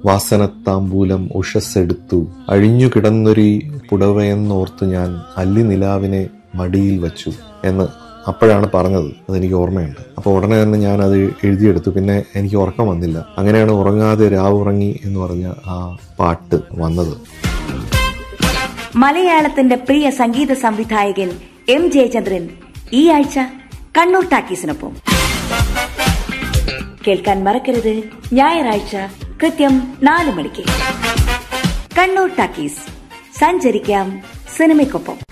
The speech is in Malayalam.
വാസനത്താമ്പൂലം ഉഷസ്സെടുത്തു അഴിഞ്ഞു കിടന്നൊരു പുടവയെന്നോർത്തു ഞാൻ അല്ലി നിലാവിനെ മടിയിൽ വച്ചു എന്ന് അപ്പോഴാണ് പറഞ്ഞത്. അതെനിക്ക് ഓർമ്മയുണ്ട്. അപ്പോൾ ഉടനെ തന്നെ ഞാൻ അത് എഴുതിയെടുത്തു. പിന്നെ എനിക്ക് ഉറക്കം വന്നില്ല. അങ്ങനെയാണ് ഉറങ്ങാതെ രാവുറങ്ങി എന്ന് പറഞ്ഞ ആ പാട്ട് വന്നത്. മലയാളത്തിന്റെ പ്രിയ സംഗീത സംവിധായകൻ എം ജയചന്ദ്രൻ ഈ ആഴ്ച കണ്ണൂർ ടാക്കീസിനൊപ്പം. കേൾക്കാൻ മറക്കരുത്, ഞായറാഴ്ച കൃത്യം 4 മണിക്ക് കണ്ണൂർ ടാക്കീസ്. സഞ്ചരിക്കാം സിനിമയ്ക്കൊപ്പം.